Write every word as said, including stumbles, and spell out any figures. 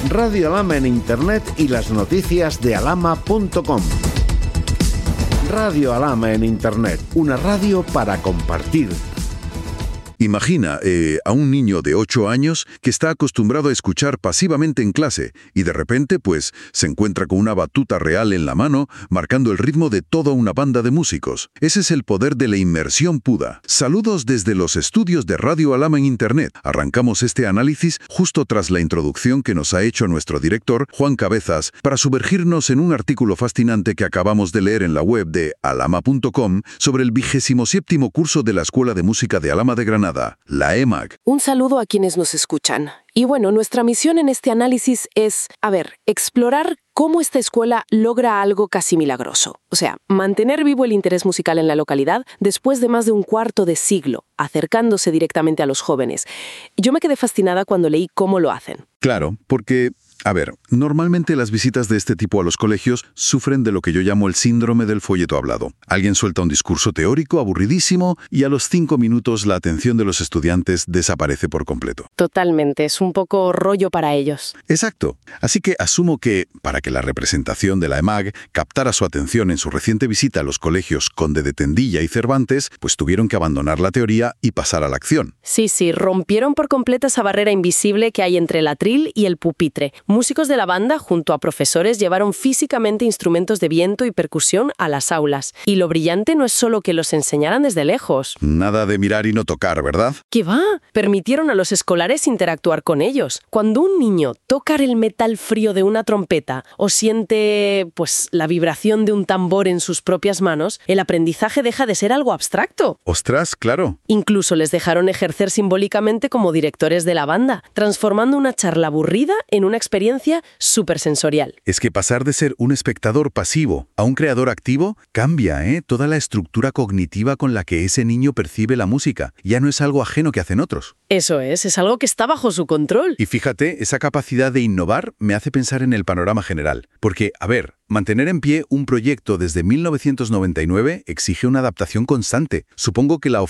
Radio Alhama en Internet y las noticias de alhama punto com. Radio Alhama en Internet, una radio para compartir. Imagina eh, a un niño de ocho años que está acostumbrado a escuchar pasivamente en clase y de repente, pues, se encuentra con una batuta real en la mano, marcando el ritmo de toda una banda de músicos. Ese es el poder de la inmersión pura. Saludos desde los estudios de Radio Alhama en Internet. Arrancamos este análisis justo tras la introducción que nos ha hecho nuestro director, Juan Cabezas, para sumergirnos en un artículo fascinante que acabamos de leer en la web de alhama punto com sobre el vigésimo séptimo curso de la Escuela de Música de Alhama de Granada, la E M A G. Un saludo a quienes nos escuchan. Y bueno, nuestra misión en este análisis es, a ver, explorar cómo esta escuela logra algo casi milagroso. O sea, mantener vivo el interés musical en la localidad después de más de un cuarto de siglo, acercándose directamente a los jóvenes. Yo me quedé fascinada cuando leí cómo lo hacen. Claro, porque... A ver, normalmente las visitas de este tipo a los colegios sufren de lo que yo llamo el síndrome del folleto hablado. Alguien suelta un discurso teórico aburridísimo y a los cinco minutos la atención de los estudiantes desaparece por completo. Totalmente, es un poco rollo para ellos. Exacto. Así que asumo que, para que la representación de la E M A G captara su atención en su reciente visita a los colegios Conde de Tendilla y Cervantes, pues tuvieron que abandonar la teoría y pasar a la acción. Sí, sí, rompieron por completo esa barrera invisible que hay entre el atril y el pupitre. Músicos de la banda, junto a profesores, llevaron físicamente instrumentos de viento y percusión a las aulas. Y lo brillante no es solo que los enseñaran desde lejos. Nada de mirar y no tocar, ¿verdad? ¿Qué va? Permitieron a los escolares interactuar con ellos. Cuando un niño toca el metal frío de una trompeta o siente, pues, la vibración de un tambor en sus propias manos, el aprendizaje deja de ser algo abstracto. ¡Ostras, claro! Incluso les dejaron ejercer simbólicamente como directores de la banda, transformando una charla aburrida en una experiencia experiencia supersensorial. Es que pasar de ser un espectador pasivo a un creador activo cambia, ¿eh? Toda la estructura cognitiva con la que ese niño percibe la música. Ya no es algo ajeno que hacen otros. Eso es, es algo que está bajo su control. Y fíjate, esa capacidad de innovar me hace pensar en el panorama general. Porque, a ver, mantener en pie un proyecto desde mil novecientos noventa y nueve exige una adaptación constante. Supongo que la